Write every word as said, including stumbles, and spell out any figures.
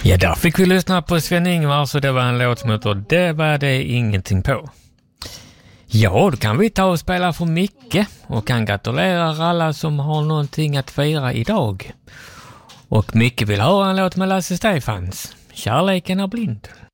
Ja, där fick vi lyssna på Sven-Ingvar, så det var en låt som heter Det var det ingenting på. Ja, då kan vi ta och spela för Micke och kan gratulera alla som har någonting att fira idag. Och Micke vill höra en låt med Lasse Stefans. Kärleken är blind.